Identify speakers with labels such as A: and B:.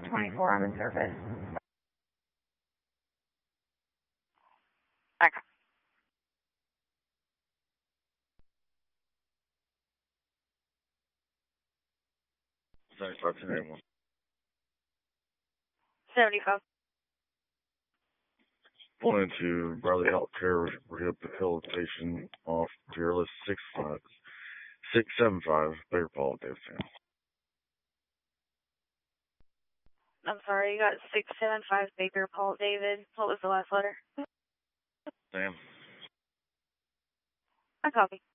A: 24, I'm in service.
B: Okay.
C: Thanks, Dr. Name.
B: 75.
C: Pulling into Bradley Healthcare Rehabilitation off Fearless 675 Baker Paul, Davidson.
B: I'm sorry, you got 675 Baker Paul David. What was the last letter?
C: Sam.
B: I copy.